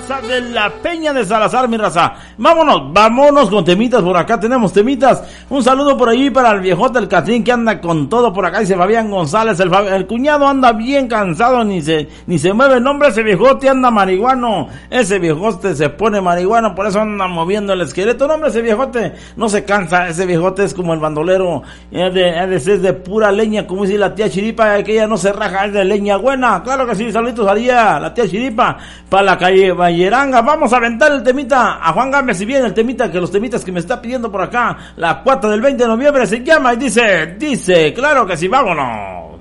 raza de la Peña de Salazar, mi raza. Vámonos con temitas por acá, tenemos temitas. Un saludo por ahí para el viejote el Catrín que anda con todo por acá, dice Fabián González, el cuñado anda bien cansado, ni se mueve, no hombre, ese viejote anda marihuano, ese viejote se pone marihuano, por eso anda moviendo el esqueleto, no hombre, ese viejote no se cansa, ese viejote es como el bandolero, es de pura leña, como dice la tía Chiripa, que ella no se raja, es de leña buena, claro que sí, saluditos haría la tía Chiripa, para la calle Valleranga. Vamos a aventar el temita a Juan Gámez, si bien el temita, que los temitas que me está pidiendo por acá, la cuarta del 20 de noviembre se llama y dice, claro que sí, vámonos.